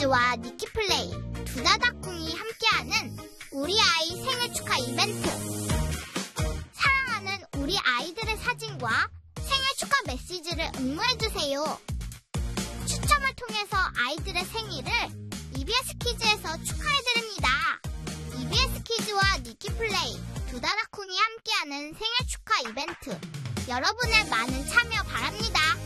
키즈와 니키플레이, 두다다쿵이 함께하는 우리 아이 생일 축하 이벤트. 사랑하는 우리 아이들의 사진과 생일 축하 메시지를 응모해주세요. 추첨을 통해서 아이들의 생일을 EBS 키즈에서 축하해드립니다. EBS 키즈와 니키플레이, 두다다쿵이 함께하는 생일 축하 이벤트. 여러분의 많은 참여 바랍니다.